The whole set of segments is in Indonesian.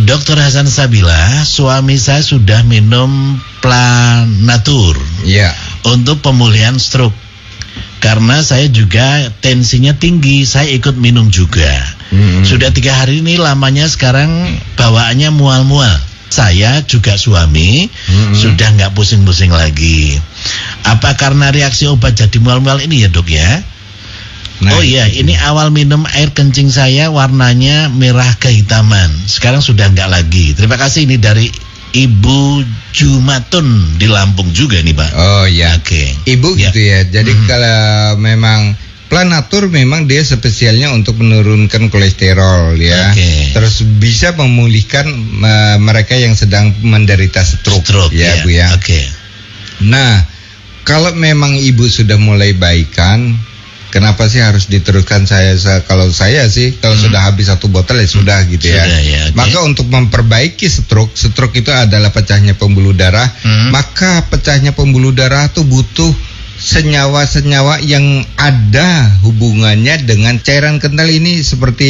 Dokter Hasan Sabila, suami saya sudah minum Planatur untuk pemulihan stroke. Karena saya juga tensinya tinggi, saya ikut minum juga. Sudah 3 hari ini lamanya sekarang bawaannya mual-mual. Saya juga suami sudah nggak pusing-pusing lagi. Apa karena reaksi obat jadi mual-mual ini ya dok ya? Oh iya, ini awal minum air kencing saya warnanya merah kehitaman. Sekarang sudah enggak lagi. Terima kasih, ini dari Ibu Jumatun di Lampung juga nih Pak. Oh iya. Oke. Ibu gitu ya. Jadi kalau memang Planatur memang dia spesialnya untuk menurunkan kolesterol ya. Terus bisa memulihkan mereka yang sedang menderita stroke ya Bu ya. Nah, kalau memang Ibu sudah mulai baikan, kenapa sih harus diteruskan? Kalau saya sih kalau sudah habis 1 botol ya sudah gitu ya. Maka untuk memperbaiki stroke itu adalah pecahnya pembuluh darah. Maka pecahnya pembuluh darah itu butuh senyawa-senyawa yang ada hubungannya dengan cairan kental ini, seperti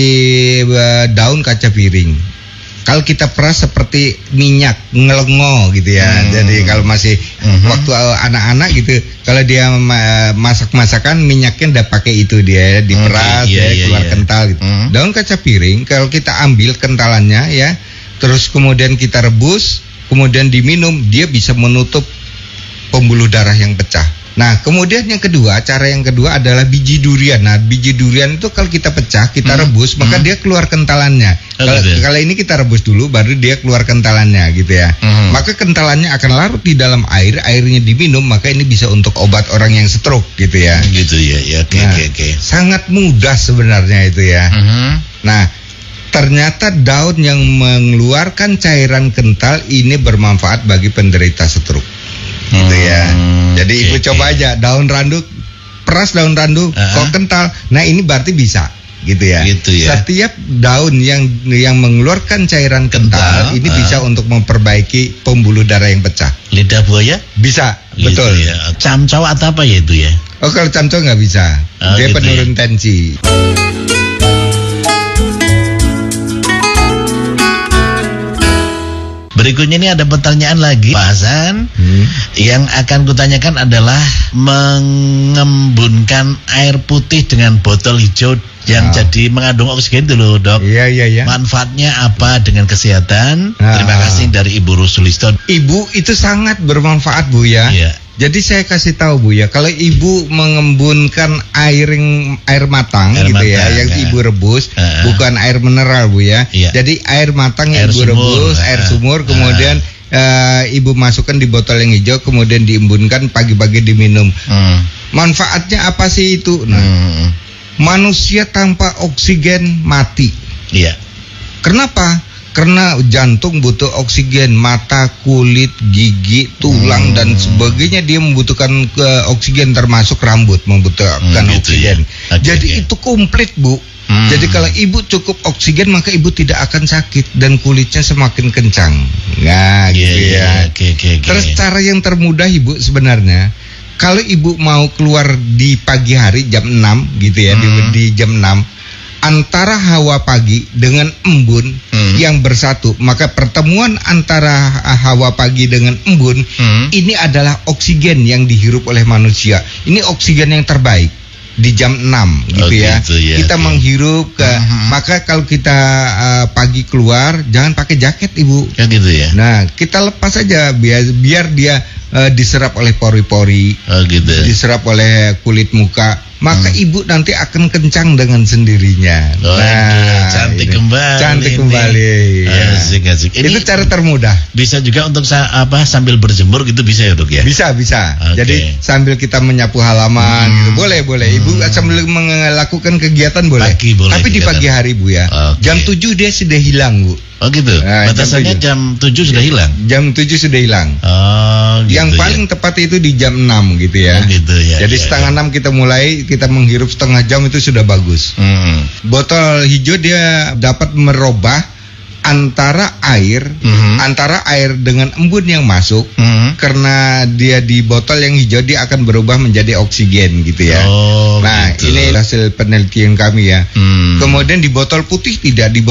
daun kaca piring. Kalau kita peras seperti minyak ngelengo gitu ya. Jadi kalau masih waktu anak-anak gitu, kalau dia masak-masakan minyaknya udah pakai itu dia diperas keluar kental gitu. Daun kaca piring kalau kita ambil kentalannya ya, terus kemudian kita rebus, kemudian diminum, dia bisa menutup pembuluh darah yang pecah. Nah, kemudian cara yang kedua adalah biji durian. Nah, biji durian itu kalau kita pecah, kita rebus, maka dia keluar kentalannya. Kalau ini kita rebus dulu, baru dia keluar kentalannya gitu ya. Maka kentalannya akan larut di dalam air, airnya diminum, maka ini bisa untuk obat orang yang stroke gitu ya. Gitu ya, oke. Sangat mudah sebenarnya itu ya. Nah, ternyata daun yang mengeluarkan cairan kental ini bermanfaat bagi penderita stroke. Gitu ya. Jadi Ibu coba aja daun randu, peras daun randu, kok kental. Nah, ini berarti bisa gitu ya. Setiap daun yang mengeluarkan cairan kental ini bisa untuk memperbaiki pembuluh darah yang pecah. Lidah buaya? Bisa, betul. Ya. Camcau atau apa ya itu ya? Oh, kalau camcau nggak bisa. Dia penurun tensi. Berikutnya ini ada pertanyaan lagi Pak Hasan. Yang akan kutanyakan adalah mengembunkan air putih dengan botol hijau yang jadi mengandung oksigen itu loh dok. Iya. Manfaatnya apa dengan kesehatan? Terima kasih dari Ibu Rusulisto. Ibu itu sangat bermanfaat Bu ya. Jadi saya kasih tahu Bu ya, kalau Ibu mengembunkan air matang gitu ya, yang Ibu rebus, bukan air mineral Bu ya. Jadi air matang yang Ibu rebus, air sumur, kemudian Ibu masukkan di botol yang hijau, kemudian diembunkan, pagi-pagi diminum. Manfaatnya apa sih itu? Nah, manusia tanpa oksigen mati. Kenapa? Karena jantung butuh oksigen, mata, kulit, gigi, tulang dan sebagainya dia membutuhkan oksigen, termasuk rambut membutuhkan oksigen. Jadi itu komplit Bu. Jadi kalau Ibu cukup oksigen, maka Ibu tidak akan sakit dan kulitnya semakin kencang. Nah, gitu ya. Terus cara yang termudah Ibu sebenarnya, kalau Ibu mau keluar di pagi hari jam 6 gitu ya, di jam 6, antara hawa pagi dengan embun yang bersatu, maka pertemuan antara hawa pagi dengan embun ini adalah oksigen yang dihirup oleh manusia. Ini oksigen yang terbaik di jam 6 gitu ya. Kita menghirup maka kalau kita pagi keluar jangan pakai jaket Ibu. Gitu ya. Nah, kita lepas aja biar dia diserap oleh pori-pori, diserap oleh kulit muka. Maka Ibu nanti akan kencang dengan sendirinya. Cantik kembali. Asik. Itu cara termudah. Bisa juga untuk sambil berjemur gitu bisa ya dok ya? Bisa. Jadi sambil kita menyapu halaman gitu boleh. Ibu sambil melakukan kegiatan boleh. Tapi di pagi hari Bu ya. Jam 7 dia sudah hilang Bu. Oh gitu. Batasannya jam 7 sudah hilang. Jam 7 sudah hilang. Yang paling tepat itu di jam 6 gitu ya. Jadi setengah 6 kita mulai, kita menghirup setengah jam itu sudah bagus. Botol hijau dia dapat merubah antara air dengan embun yang masuk. Karena dia di botol yang hijau, dia akan berubah menjadi oksigen gitu ya. Ini hasil penelitian kami ya. Kemudian di botol putih tidak, di